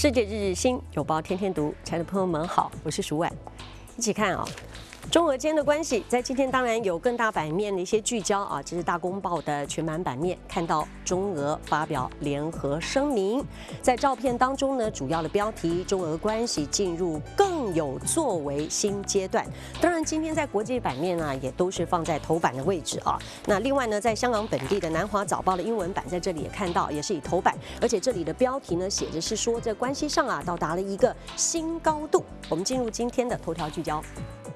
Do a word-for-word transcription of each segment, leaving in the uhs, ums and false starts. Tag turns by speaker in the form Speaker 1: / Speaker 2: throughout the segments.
Speaker 1: 世界日日新，有报天天读，亲爱的朋友们好，我是舒婉，一起看啊、哦。中俄间的关系，在今天当然有更大版面的一些聚焦啊，这是大公报的全版版面，看到中俄发表联合声明，在照片当中呢，主要的标题：中俄关系进入更有作为新阶段。当然，今天在国际版面啊，也都是放在头版的位置啊。那另外呢，在香港本地的南华早报的英文版在这里也看到，也是以头版，而且这里的标题呢写着是说，这关系上啊到达了一个新高度。我们进入今天的头条聚焦。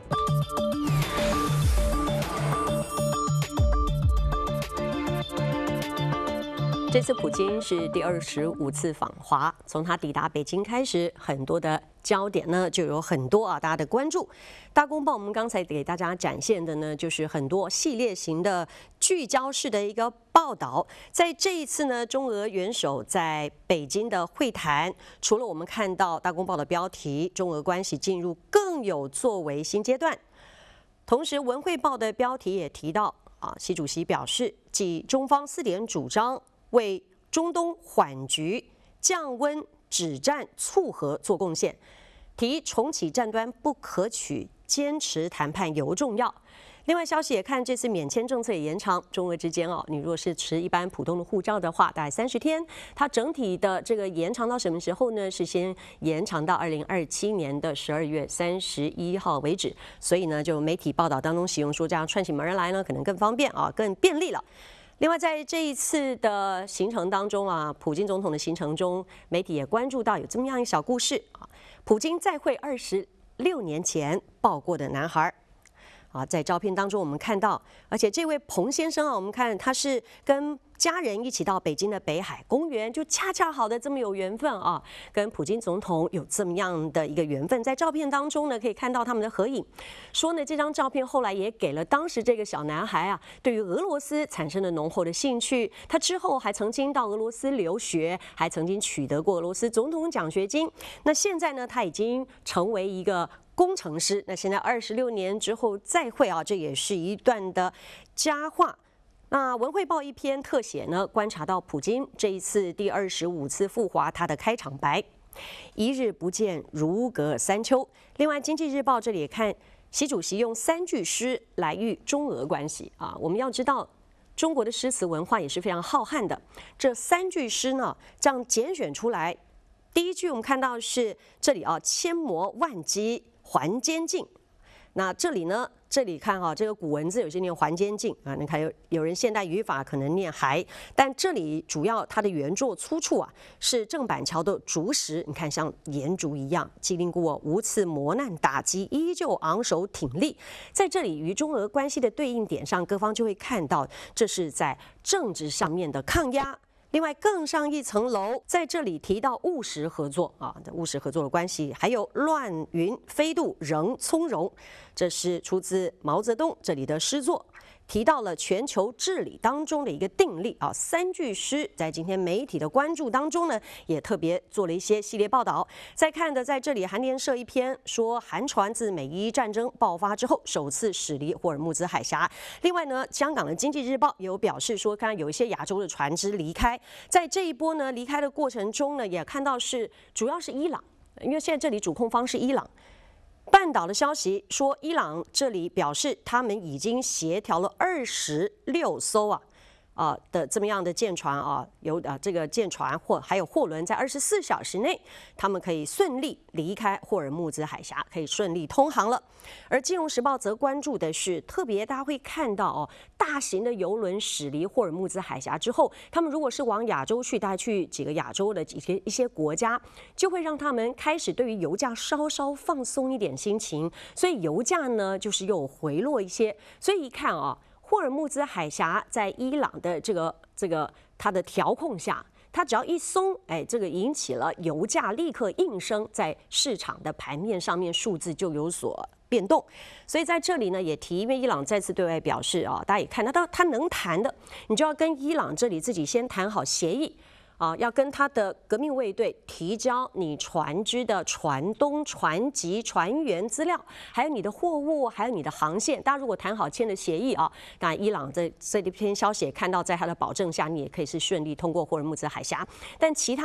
Speaker 1: 这次普京是第二十五次访华，从他抵达北京开始，很多的焦点呢就有很多啊，大家的关注。大公报我们刚才给大家展现的呢，就是很多系列型的聚焦式的一个报道。在这一次呢，中俄元首在北京的会谈，除了我们看到大公报的标题“中俄关系进入更有作为新阶段”，同时文汇报的标题也提到啊，习主席表示，继中方四点主张。为中东缓局、降温、止战、促和做贡献，提重启战端不可取，坚持谈判尤重要。另外消息也看，这次免签政策也延长，中俄之间哦，你若是持一般普通的护照的话，大概三十天。它整体的这个延长到什么时候呢？是先延长到二零二七年的十二月三十一号为止。所以呢，就媒体报道当中形容说，这样串起门来呢，可能更方便啊，更便利了。另外，在这一次的行程当中啊，普京总统的行程中，媒体也关注到有这么样一个小故事啊，普京再会二十六年前抱过的男孩。啊，在照片当中我们看到，而且这位彭先生啊，我们看他是跟家人一起到北京的北海公园，就恰恰好的这么有缘分啊，跟普京总统有这么样的一个缘分。在照片当中呢，可以看到他们的合影。说呢，这张照片后来也给了当时这个小男孩啊，对于俄罗斯产生了浓厚的兴趣。他之后还曾经到俄罗斯留学，还曾经取得过俄罗斯总统奖学金。那现在呢，他已经成为一个工程师。那现在二十六年之后再会啊，这也是一段的佳话。那文汇报一篇特写呢，观察到普京这一次第二十五次赴华，他的开场白：一日不见，如隔三秋。另外，经济日报这里也看，习主席用三句诗来喻中俄关系啊。我们要知道，中国的诗词文化也是非常浩瀚的。这三句诗呢，这样拣选出来，第一句我们看到是这里啊，千磨万击还坚劲。那这里呢？这里看哈，这个古文字有些念还坚劲啊，你看有有人现代语法可能念还，但这里主要它的原作出处啊是郑板桥的竹石，你看像岩竹一样，经历过无次磨难打击，依旧昂首挺立。在这里与中俄关系的对应点上，各方就会看到这是在政治上面的抗压。另外更上一层楼，在这里提到务实合作啊，务实合作的关系，还有乱云飞渡仍从容，这是出自毛泽东这里的诗作，提到了全球治理当中的一个定力啊。三句诗在今天媒体的关注当中呢，也特别做了一些系列报道。再看的在这里，韩联社一篇说，韩船自美伊战争爆发之后首次驶离霍尔木兹海峡。另外呢，香港的经济日报也有表示说，看有一些亚洲的船只离开，在这一波呢离开的过程中呢，也看到是主要是伊朗，因为现在这里主控方是伊朗。半岛的消息说，伊朗这里表示，他们已经协调了二十六艘啊啊的这么样的舰船啊，有啊这个舰船或还有货轮，在二十四小时内，他们可以顺利离开霍尔木兹海峡，可以顺利通航了。而《金融时报》则关注的是，特别大家会看到哦，大型的邮轮驶离霍尔木兹海峡之后，他们如果是往亚洲去，大概去几个亚洲的一些一些国家，就会让他们开始对于油价稍稍放松一点心情，所以油价呢就是又回落一些。所以一看啊。霍尔木兹海峡在伊朗的这个这个它的调控下，它只要一松，哎，这个引起了油价立刻应声，在市场的盘面上面数字就有所变动。所以在这里呢，也提，因为伊朗再次对外表示啊，大家也看得到，他能谈的，你就要跟伊朗这里自己先谈好协议。啊，要跟他的革命卫队提交你船只的船东、船籍、船员资料，还有你的货物，还有你的航线。大家如果谈好签的协议啊，那伊朗在这篇消息也看到，在他的保证下，你也可以是顺利通过霍尔木兹海峡。但其他